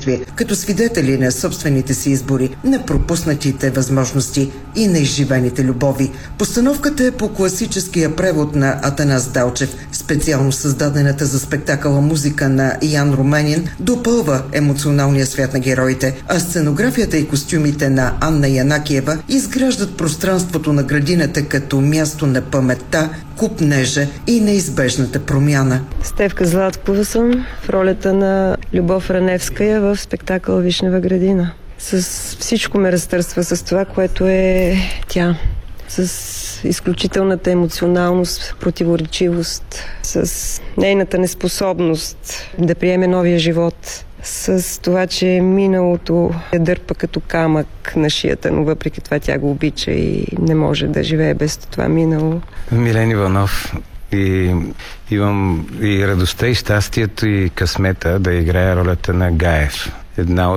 присъствие, като свидетели на собствените си избори, на пропуснатите възможности и на изживените любови. Постановката е по класическия превод на Атанас Далчев. Специално създадената за спектакъла музика на Ян Руменин допълва емоционалния свят на героите, а сценографията и костюмите на Анна Янакиева изграждат пространството на градината като място на паметта, купнежа и неизбежната промяна. Стефка Златкова съм в ролята на Любов Раневская в спектакъл Вишнева градина. С всичко ме разтърсва с това, което е тя. С изключителната емоционалност, противоречивост, с нейната неспособност да приеме новия живот, с това, че миналото я дърпа като камък на шията, но въпреки това тя го обича и не може да живее без това минало. Милен Иванов. И имам и радостта, и щастието, и късмета да играя ролята на Гаев. Една